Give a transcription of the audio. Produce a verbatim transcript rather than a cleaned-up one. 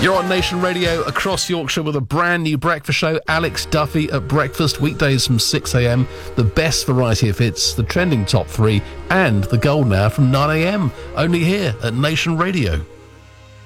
You're on Nation Radio across Yorkshire with a brand new breakfast show. Alex Duffy at breakfast, weekdays from six a.m. The best variety of hits, the trending top three, and the golden hour from nine a.m. Only here at Nation Radio.